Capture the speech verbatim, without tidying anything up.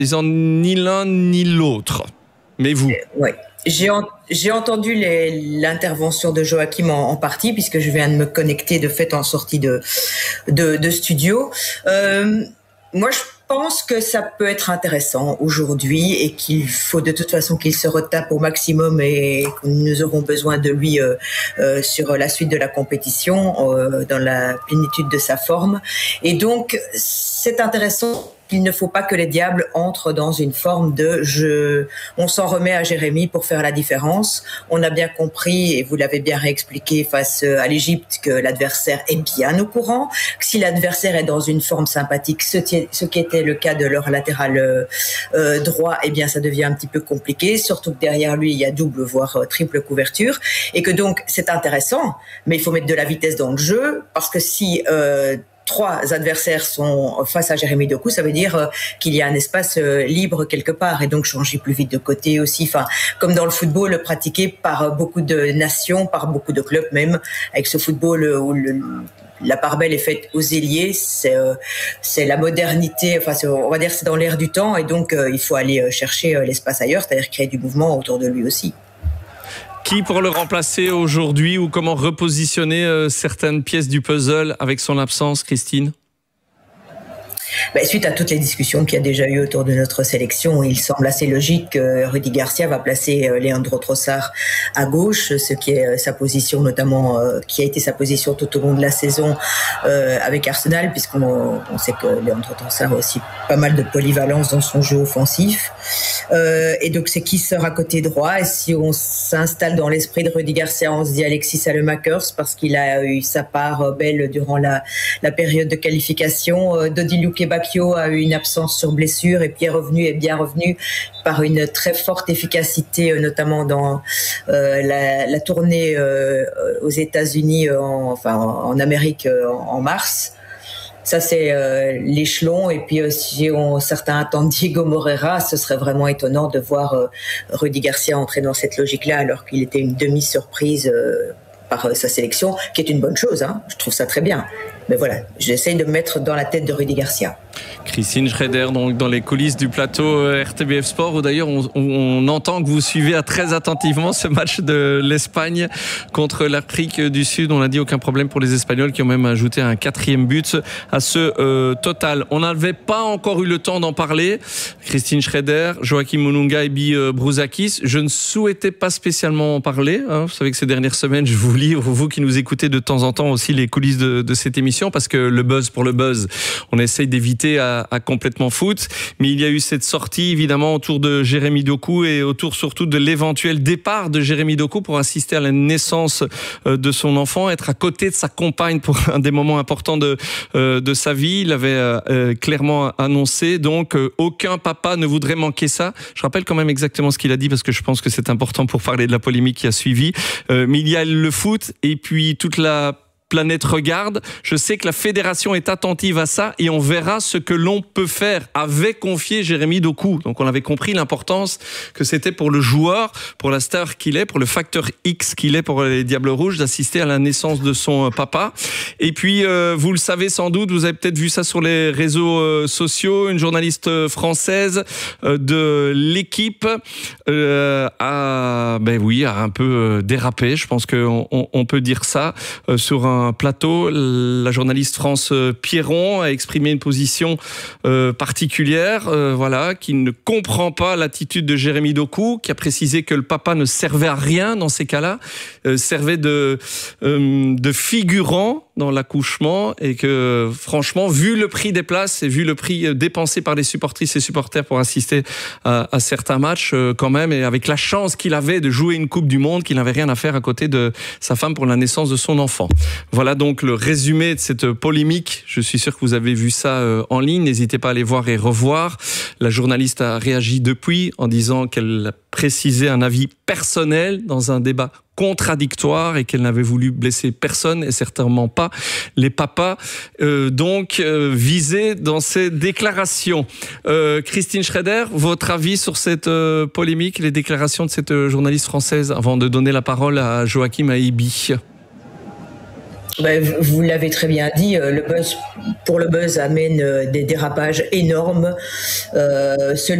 disant ni l'un ni l'autre. Mais vous? Oui. J'ai, en, j'ai entendu les, l'intervention de Joachim en, en partie, puisque je viens de me connecter de fait en sortie de, de, de studio. Euh, moi, je pense que ça peut être intéressant aujourd'hui et qu'il faut de toute façon qu'il se retape au maximum et que nous aurons besoin de lui euh, euh, sur la suite de la compétition, euh, dans la plénitude de sa forme. Et donc, c'est intéressant. Il ne faut pas que les diables entrent dans une forme de je, on s'en remet à Jérémy pour faire la différence. On a bien compris, et vous l'avez bien réexpliqué face à l'Égypte, que l'adversaire est bien au courant, que si l'adversaire est dans une forme sympathique, ce qui, ce qui était le cas de leur latéral euh, droit, eh bien ça devient un petit peu compliqué, surtout que derrière lui il y a double voire triple couverture, et que donc c'est intéressant, mais il faut mettre de la vitesse dans le jeu, parce que si euh, trois adversaires sont face à Jérémy Doku, ça veut dire euh, qu'il y a un espace euh, libre quelque part, et donc changer plus vite de côté aussi, enfin comme dans le football pratiqué par euh, beaucoup de nations, par beaucoup de clubs même, avec ce football euh, où le, la part belle est faite aux ailiers, c'est euh, c'est la modernité, enfin c'est, on va dire c'est dans l'air du temps, et donc euh, il faut aller chercher euh, l'espace ailleurs, c'est-à-dire créer du mouvement autour de lui aussi. Qui pour le remplacer aujourd'hui, ou comment repositionner euh, certaines pièces du puzzle avec son absence, Christine? Ben, suite à toutes les discussions qu'il y a déjà eu autour de notre sélection, il semble assez logique que Rudy Garcia va placer Leandro Trossard à gauche, ce qui est sa position notamment, euh, qui a été sa position tout au long de la saison euh, avec Arsenal, puisqu'on on sait que Leandro Trossard a aussi pas mal de polyvalence dans son jeu offensif. Euh, et donc c'est qui sera côté droit, et si on s'installe dans l'esprit de Rudy Garcia, on se dit Alexis Saelemaekers, parce qu'il a eu sa part belle durant la, la période de qualification. Euh, Dodi Luke Bacchio a eu une absence sur blessure et puis est revenu, est bien revenu par une très forte efficacité, notamment dans euh, la, la tournée euh, aux États-Unis, en, enfin en Amérique en, en mars. Ça, c'est euh, l'échelon. Et puis, euh, si on, certains attendent Diego Moreira, ce serait vraiment étonnant de voir euh, Rudy Garcia entrer dans cette logique-là, alors qu'il était une demi-surprise euh, par euh, sa sélection, qui est une bonne chose, hein. Je trouve ça très bien. Mais voilà, j'essaye de me mettre dans la tête de Rudy Garcia. Christine Schraeder, donc dans les coulisses du plateau R T B F Sport, où d'ailleurs on, on entend que vous suivez très attentivement ce match de l'Espagne contre l'Afrique du Sud. On l'a dit, aucun problème pour les Espagnols, qui ont même ajouté un quatrième but à ce euh, total. On n'avait pas encore eu le temps d'en parler. Christine Schraeder, Joachim Moununga et Bi Brouzakis. Je ne souhaitais pas spécialement en parler, hein. Vous savez que ces dernières semaines, je vous livre, vous qui nous écoutez de temps en temps aussi, les coulisses de, de cette émission, parce que le buzz pour le buzz, on essaye d'éviter à, à complètement foot. Mais il y a eu cette sortie évidemment autour de Jérémy Doku, et autour surtout de l'éventuel départ de Jérémy Doku pour assister à la naissance de son enfant, être à côté de sa compagne pour un des moments importants de, de sa vie. Il avait euh, clairement annoncé, donc euh, aucun papa ne voudrait manquer ça. Je rappelle quand même exactement ce qu'il a dit, parce que je pense que c'est important pour parler de la polémique qui a suivi. Euh, mais il y a le foot et puis toute la planète regarde. Je sais que la fédération est attentive à ça, et on verra ce que l'on peut faire, avait confié Jérémy Doku. Donc on avait compris l'importance que c'était pour le joueur, pour la star qu'il est, pour le facteur X qu'il est pour les Diables Rouges, d'assister à la naissance de son papa. Et puis euh, vous le savez sans doute, vous avez peut-être vu ça sur les réseaux euh, sociaux, une journaliste française euh, de l'équipe euh, a, ben oui, a un peu euh, dérapé, je pense qu'on on, on peut dire ça, euh, sur un plateau. La journaliste France Pierron a exprimé une position euh, particulière, euh, voilà, qui ne comprend pas l'attitude de Jérémy Doku, qui a précisé que le papa ne servait à rien dans ces cas-là, euh, servait de, euh, de figurant dans l'accouchement, et que franchement, vu le prix des places et vu le prix dépensé par les supportrices et supporters pour assister à, à certains matchs, euh, quand même, et avec la chance qu'il avait de jouer une Coupe du Monde, qu'il n'avait rien à faire à côté de sa femme pour la naissance de son enfant. Voilà donc le résumé de cette polémique. Je suis sûr que vous avez vu ça euh, en ligne. N'hésitez pas à aller voir et revoir. La journaliste a réagi depuis en disant qu'elle a précisé un avis personnel dans un débat contradictoire, et qu'elle n'avait voulu blesser personne, et certainement pas les papas euh, donc euh, visés dans ces déclarations. Euh, Christine Schraeder, votre avis sur cette euh, polémique, les déclarations de cette euh, journaliste française, avant de donner la parole à Joachim Aibi? Ben, vous l'avez très bien dit, le buzz, pour le buzz amène des dérapages énormes. Euh,